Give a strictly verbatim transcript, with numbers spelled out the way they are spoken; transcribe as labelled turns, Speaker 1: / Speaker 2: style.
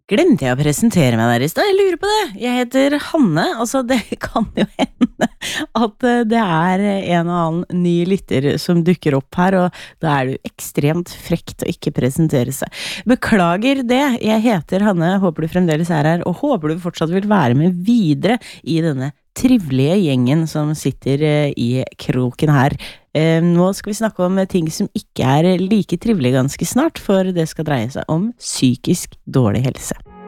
Speaker 1: Glemte jeg å presentere meg der i sted? Jeg lurer på det. Jeg heter Hanne, altså det kan jo hende at det er en og annen ny lytter som dukker opp her, og da er det jo ekstremt frekt å ikke presentere seg. Beklager det, jeg heter Hanne, håper du fremdeles er her, og håper du fortsatt vil være med videre i denne trivelige gjengen som sitter i kroken her. Nå skal vi snakke om ting som ikke er like trivelige ganske snart, for det skal dreie seg om psykisk dårlig helse.